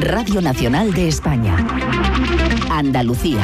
Radio Nacional de España. Andalucía.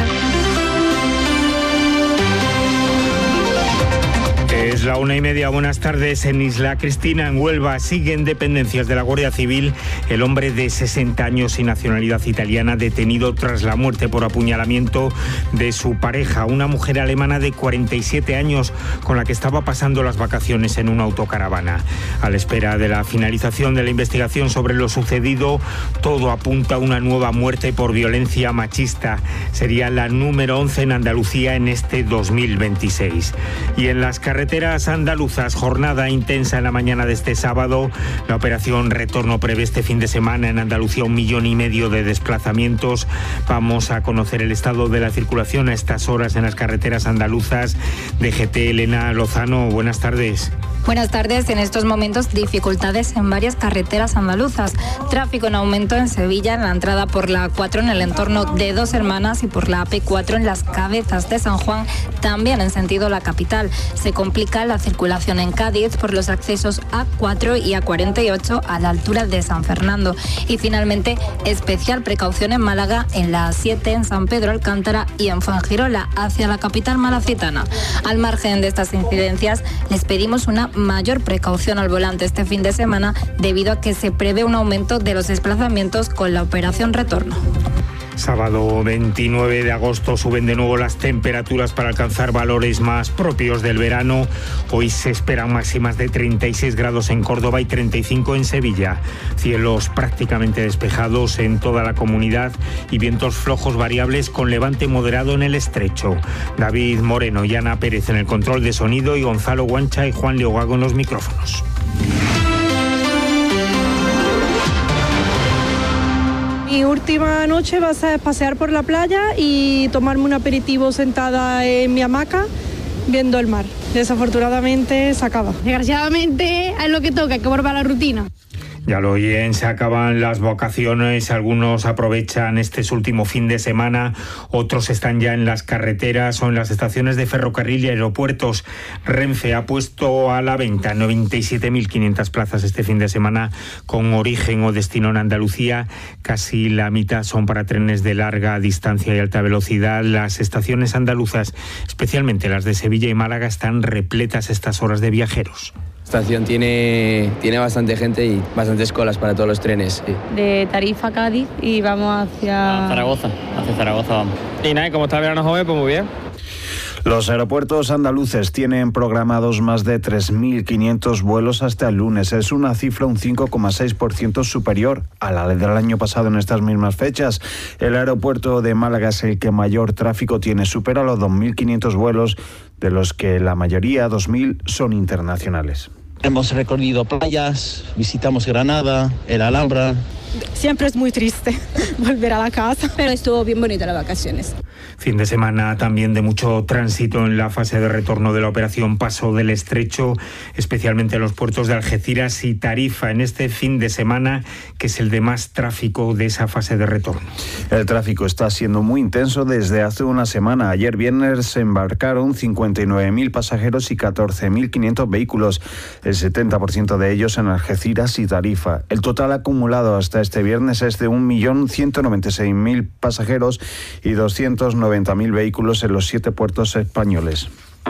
Es la 1:30, buenas tardes. En Isla Cristina, en Huelva, siguen dependencias de la Guardia Civil el hombre de 60 años y nacionalidad italiana detenido tras la muerte por apuñalamiento de su pareja, una mujer alemana de 47 años con la que estaba pasando las vacaciones en una autocaravana. A la espera de la finalización de la investigación sobre lo sucedido, todo apunta a una nueva muerte por violencia machista. Sería la número 11 en Andalucía en este 2026. Y en las carreteras andaluzas, jornada intensa en la mañana de este sábado. La operación Retorno prevé este fin de semana en Andalucía 1,5 millones de desplazamientos. Vamos a conocer el estado de la circulación a estas horas en las carreteras andaluzas. DGT, Elena Lozano, buenas tardes. Buenas tardes. En estos momentos, dificultades en varias carreteras andaluzas. Tráfico en aumento en Sevilla, en la entrada por la A4 en el entorno de Dos Hermanas y por la AP4 en las Cabezas de San Juan, también en sentido la capital. Se complica la circulación en Cádiz por los accesos A4 y A48 a la altura de San Fernando. Y finalmente, especial precaución en Málaga, en la A7 en San Pedro Alcántara y en Fuengirola, hacia la capital malacitana. Al margen de estas incidencias, les pedimos una mayor precaución al volante este fin de semana debido a que se prevé un aumento de los desplazamientos con la operación Retorno. Sábado 29 de agosto suben de nuevo las temperaturas para alcanzar valores más propios del verano. Hoy se esperan máximas de 36 grados en Córdoba y 35 en Sevilla. Cielos prácticamente despejados en toda la comunidad y vientos flojos variables con levante moderado en el estrecho. David Moreno y Ana Pérez en el control de sonido y Gonzalo Guancha y Juan Leogago en los micrófonos. Mi última noche va a ser pasear por la playa y tomarme un aperitivo sentada en mi hamaca viendo el mar. Desafortunadamente se acaba. Desgraciadamente es lo que toca, hay que volver a la rutina. Ya lo oyen, se acaban las vacaciones, algunos aprovechan este último fin de semana, otros están ya en las carreteras o en las estaciones de ferrocarril y aeropuertos. Renfe ha puesto a la venta 97.500 plazas este fin de semana con origen o destino en Andalucía. Casi la mitad son para trenes de larga distancia y alta velocidad. Las estaciones andaluzas, especialmente las de Sevilla y Málaga, están repletas a estas horas de viajeros. La estación tiene bastante gente y bastantes colas para todos los trenes. Sí. De Tarifa a Cádiz y vamos hacia Zaragoza vamos. Y nada, como está el verano joven, pues muy bien. Los aeropuertos andaluces tienen programados más de 3.500 vuelos hasta el lunes. Es una cifra un 5,6% superior a la del año pasado en estas mismas fechas. El aeropuerto de Málaga es el que mayor tráfico tiene, supera los 2.500 vuelos, de los que la mayoría, 2.000, son internacionales. Hemos recorrido playas, visitamos Granada, el Alhambra. Siempre es muy triste volver a la casa, pero estuvo bien bonita las vacaciones. Fin de semana también de mucho tránsito en la fase de retorno de la operación Paso del Estrecho, especialmente en los puertos de Algeciras y Tarifa, en este fin de semana, que es el de más tráfico de esa fase de retorno. El tráfico está siendo muy intenso desde hace una semana. Ayer viernes se embarcaron 59.000 pasajeros y 14.500 vehículos, el 70% de ellos en Algeciras y Tarifa. El total acumulado hasta este viernes es de 1.196.000 pasajeros y 290.000 vehículos en los 7 puertos españoles.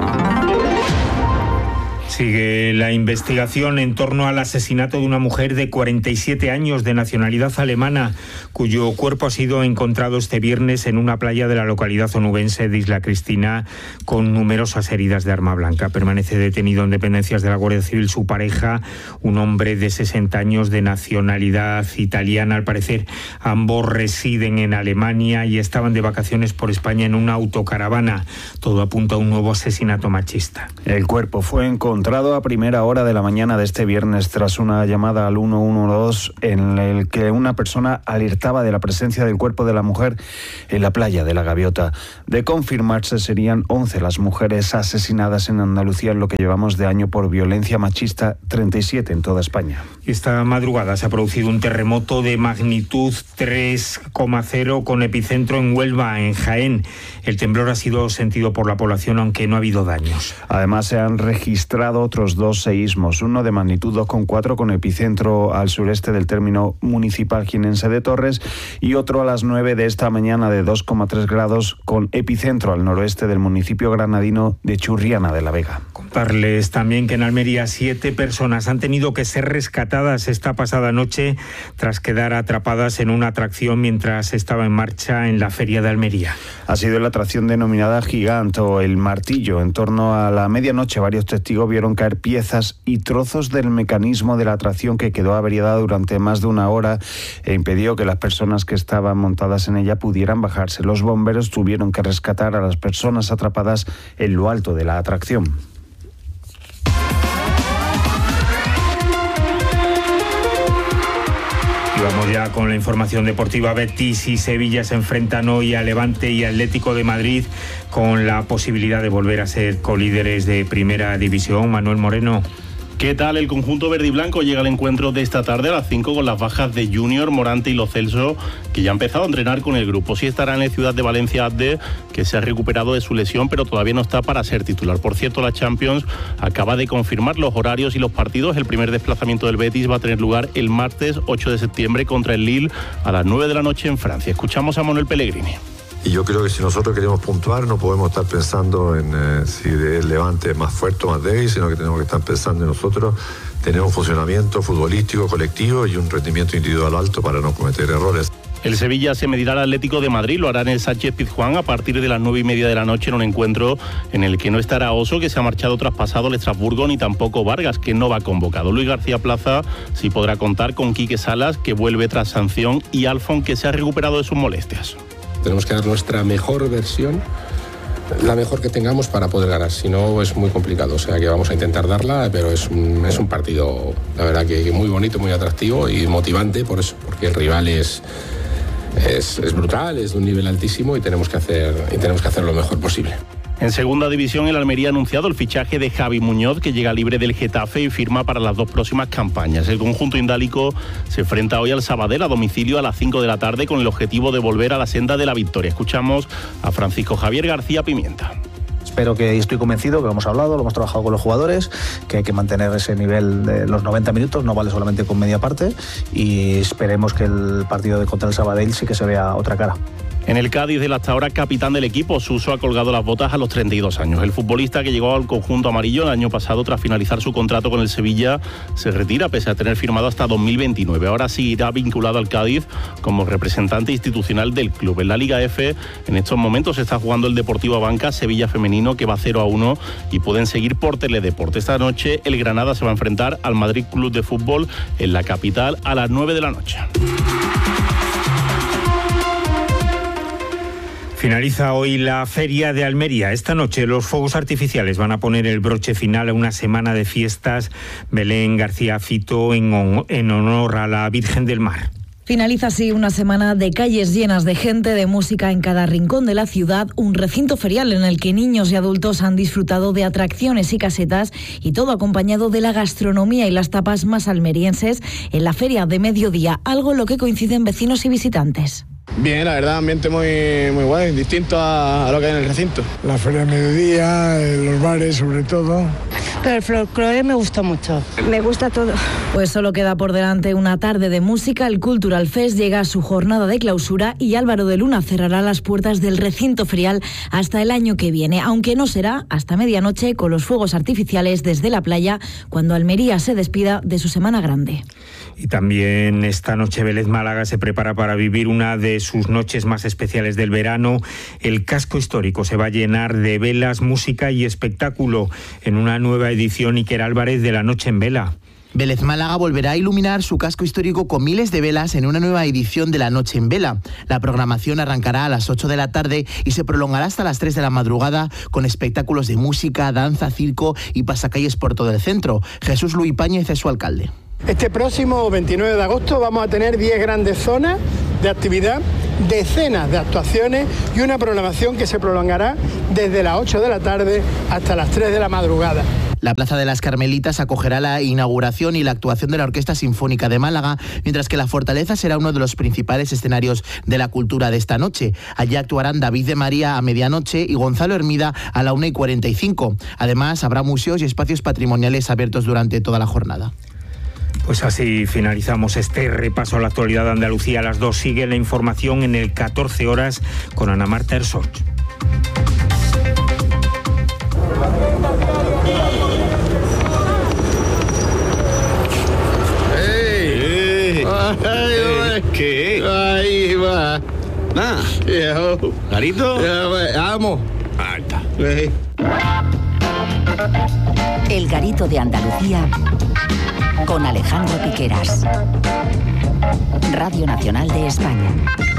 Sigue la investigación en torno al asesinato de una mujer de 47 años de nacionalidad alemana, cuyo cuerpo ha sido encontrado este viernes en una playa de la localidad onubense de Isla Cristina con numerosas heridas de arma blanca. Permanece detenido en dependencias de la Guardia Civil su pareja, un hombre de 60 años de nacionalidad italiana. Al parecer, ambos residen en Alemania y estaban de vacaciones por España en una autocaravana. Todo apunta a un nuevo asesinato machista. El cuerpo fue encontrado a primera hora de la mañana de este viernes tras una llamada al 112 en el que una persona alertaba de la presencia del cuerpo de la mujer en la playa de La Gaviota. De confirmarse, serían 11 las mujeres asesinadas en Andalucía en lo que llevamos de año por violencia machista, 37 en toda España. Esta madrugada se ha producido un terremoto de magnitud 3,0 con epicentro en Huelva, en Jaén. El temblor ha sido sentido por la población, aunque no ha habido daños. Además, se han registrado registrado otros 2 seísmos, uno de magnitud 2,4 con epicentro al sureste del término municipal jienense de Torres y otro a las 9 de esta mañana de 2,3 grados con epicentro al noroeste del municipio granadino de Churriana de la Vega. Contarles también que en Almería 7 personas han tenido que ser rescatadas esta pasada noche tras quedar atrapadas en una atracción mientras estaba en marcha en la Feria de Almería. Ha sido la atracción denominada Gigant o El Martillo. En torno a la medianoche varios testigos vieron caer piezas y trozos del mecanismo de la atracción que quedó averiada durante más de una hora e impidió que las personas que estaban montadas en ella pudieran bajarse. Los bomberos tuvieron que rescatar a las personas atrapadas en lo alto de la atracción. Vamos ya con la información deportiva. Betis y Sevilla se enfrentan hoy a Levante y Atlético de Madrid con la posibilidad de volver a ser colíderes de Primera División. Manuel Moreno. ¿Qué tal? El conjunto verde y blanco llega al encuentro de esta tarde a las 5 con las bajas de Junior, Morante y Lo Celso, que ya ha empezado a entrenar con el grupo. Sí estará en la Ciudad de Valencia Abde, que se ha recuperado de su lesión, pero todavía no está para ser titular. Por cierto, la Champions acaba de confirmar los horarios y los partidos. El primer desplazamiento del Betis va a tener lugar el martes 8 de septiembre contra el Lille a las 9 de la noche en Francia. Escuchamos a Manuel Pellegrini. Y yo creo que si nosotros queremos puntuar no podemos estar pensando en si el Levante es más fuerte o más débil, sino que tenemos que estar pensando en nosotros tener un funcionamiento futbolístico colectivo y un rendimiento individual alto para no cometer errores. El Sevilla se medirá al Atlético de Madrid, lo hará en el Sánchez-Pizjuán a partir de las 9:30 de la noche en un encuentro en el que no estará Oso, que se ha marchado traspasado al Estrasburgo, ni tampoco Vargas, que no va convocado. Luis García Plaza sí podrá contar con Quique Salas, que vuelve tras sanción, y Alfon, que se ha recuperado de sus molestias. Tenemos que dar nuestra mejor versión, la mejor que tengamos para poder ganar, si no es muy complicado, o sea que vamos a intentar darla, pero es un partido, la verdad que muy bonito, muy atractivo y motivante por eso, porque el rival es brutal, es de un nivel altísimo y tenemos que hacer lo mejor posible. En segunda división, el Almería ha anunciado el fichaje de Javi Muñoz, que llega libre del Getafe y firma para las 2 próximas campañas. El conjunto indálico se enfrenta hoy al Sabadell a domicilio a las 5 de la tarde con el objetivo de volver a la senda de la victoria. Escuchamos a Francisco Javier García Pimienta. Espero que, y estoy convencido, que lo hemos hablado, lo hemos trabajado con los jugadores, que hay que mantener ese nivel de los 90 minutos, no vale solamente con media parte, y esperemos que el partido contra el Sabadell sí que se vea otra cara. En el Cádiz, el hasta ahora capitán del equipo, Suso, ha colgado las botas a los 32 años. El futbolista que llegó al conjunto amarillo el año pasado tras finalizar su contrato con el Sevilla se retira pese a tener firmado hasta 2029. Ahora sí irá vinculado al Cádiz como representante institucional del club. En la Liga F, en estos momentos se está jugando el Deportivo Abanca Sevilla femenino, que va 0-1 y pueden seguir por Teledeporte. Esta noche el Granada se va a enfrentar al Madrid Club de Fútbol en la capital a las 9 de la noche. Finaliza hoy la Feria de Almería. Esta noche los fuegos artificiales van a poner el broche final a una semana de fiestas. Belén García Fito en honor a la Virgen del Mar. Finaliza así una semana de calles llenas de gente, de música en cada rincón de la ciudad, un recinto ferial en el que niños y adultos han disfrutado de atracciones y casetas y todo acompañado de la gastronomía y las tapas más almerienses en la feria de mediodía, algo en lo que coinciden vecinos y visitantes. Bien, la verdad, ambiente muy guay, distinto a lo que hay en el recinto. La feria de mediodía, los bares sobre todo. Pero el folclore me gusta mucho. Me gusta todo. Pues solo queda por delante una tarde de música. El Cultural Fest llega a su jornada de clausura y Álvaro de Luna cerrará las puertas del recinto ferial hasta el año que viene, aunque no será hasta medianoche con los fuegos artificiales desde la playa, cuando Almería se despida de su Semana Grande. Y también esta noche Vélez Málaga se prepara para vivir una de sus noches más especiales del verano. El casco histórico se va a llenar de velas, música y espectáculo en una nueva edición. Iker Álvarez de La Noche en Vela. Vélez Málaga volverá a iluminar su casco histórico con miles de velas en una nueva edición de La Noche en Vela. La programación arrancará a las 8 de la tarde y se prolongará hasta las 3 de la madrugada con espectáculos de música, danza, circo y pasacalles por todo el centro. Jesús Luis Páñez es su alcalde. Este próximo 29 de agosto vamos a tener 10 grandes zonas de actividad, decenas de actuaciones y una programación que se prolongará desde las 8 de la tarde hasta las 3 de la madrugada. La Plaza de las Carmelitas acogerá la inauguración y la actuación de la Orquesta Sinfónica de Málaga, mientras que la Fortaleza será uno de los principales escenarios de la cultura de esta noche. Allí actuarán David de María a medianoche y Gonzalo Hermida a la 1:45. Además, habrá museos y espacios patrimoniales abiertos durante toda la jornada. Pues así finalizamos este repaso a la actualidad de Andalucía. A las 2 sigue la información en el 14 horas con Ana Marta Ersoch. ¿Qué? Ahí va. Nada. ¿Garito? Vamos. Alta. El Garito de Andalucía con Alejandro Piqueras. Radio Nacional de España.